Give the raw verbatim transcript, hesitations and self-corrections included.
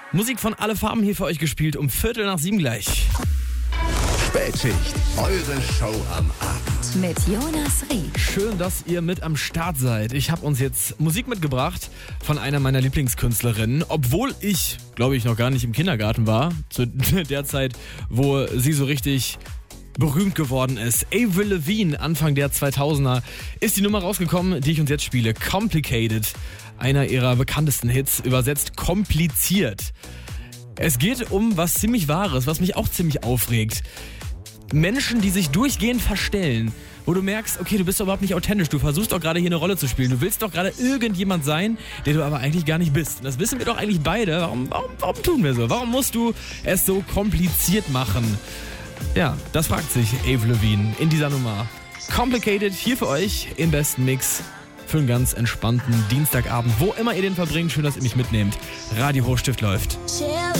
Musik von Alle Farben hier für euch gespielt, um Viertel nach sieben gleich. Spätschicht, eure Show am Abend. Mit Jonas Rieck. Schön, dass ihr mit am Start seid. Ich habe uns jetzt Musik mitgebracht von einer meiner Lieblingskünstlerinnen, obwohl ich, glaube ich, noch gar nicht im Kindergarten war, zu der Zeit, wo sie so richtig berühmt geworden ist. Avril Lavigne, Anfang der zweitausender, ist die Nummer rausgekommen, die ich uns jetzt spiele. Complicated, einer ihrer bekanntesten Hits, übersetzt kompliziert. Es geht um was ziemlich Wahres, was mich auch ziemlich aufregt. Menschen, die sich durchgehend verstellen, wo du merkst, okay, du bist doch überhaupt nicht authentisch, du versuchst doch gerade hier eine Rolle zu spielen, du willst doch gerade irgendjemand sein, der du aber eigentlich gar nicht bist. Und das wissen wir doch eigentlich beide. Warum, warum, warum tun wir so? Warum musst du es so kompliziert machen? Ja, das fragt sich Avril Lavigne in dieser Nummer. Complicated hier für euch im besten Mix für einen ganz entspannten Dienstagabend. Wo immer ihr den verbringt, schön, dass ihr mich mitnehmt. Radio Hochstift läuft.